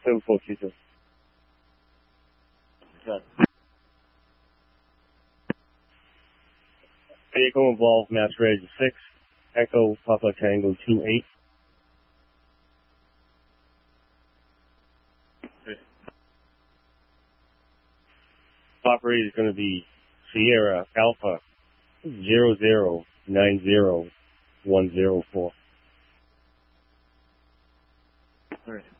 7422. Good. Vehicle involved, masquerade 6, Echo Papa Tango 28. Operator is going to be Sierra Alpha 0090104. All right.